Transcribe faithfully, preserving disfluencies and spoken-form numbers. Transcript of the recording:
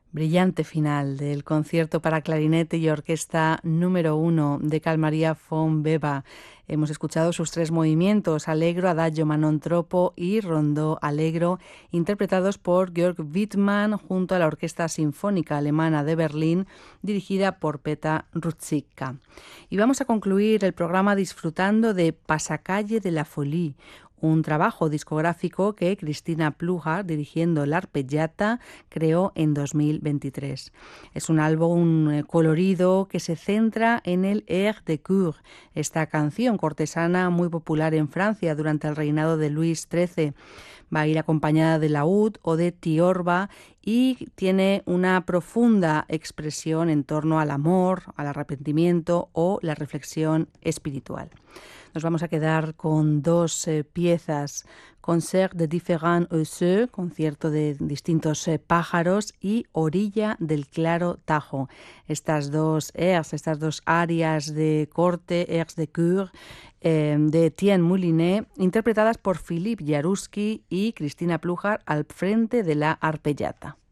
Brillante final del concierto para clarinete y orquesta número uno de Carl Maria von Weber. Hemos escuchado sus tres movimientos, Allegro, Adagio, Manon Troppo y Rondó Allegro, interpretados por Georg Wittmann junto a la Orquesta Sinfónica Alemana de Berlín, dirigida por Peter Ruzicka. Y vamos a concluir el programa disfrutando de Passacalle de la Folie, un trabajo discográfico que Cristina Pluhar, dirigiendo l'Arpeggiata, creó en dos mil veintitrés. Es un álbum colorido que se centra en el air de cour, esta canción cortesana muy popular en Francia durante el reinado de Luis trece. Va a ir acompañada de laúd o de tiorba y tiene una profunda expresión en torno al amor, al arrepentimiento o la reflexión espiritual. Nos vamos a quedar con dos eh, piezas, Concert de différents oiseaux, concierto de distintos eh, pájaros, y Orilla del claro Tajo. Estas dos airs, estas dos arias de corte, airs de cour, eh, de Etienne Moulinet, interpretadas por Philippe Jaroussky y Cristina Pluhar al frente de la Arpeggiata.